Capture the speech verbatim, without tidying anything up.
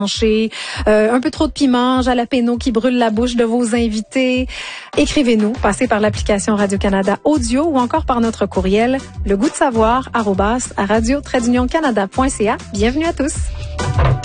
Euh, un peu trop de piment, jalapeno qui brûle la bouche de vos invités. Écrivez-nous, passez par l'application Radio-Canada Audio ou encore par notre courriel legoûtdesavoir arobase radio tiret canada point c a. Bienvenue à tous.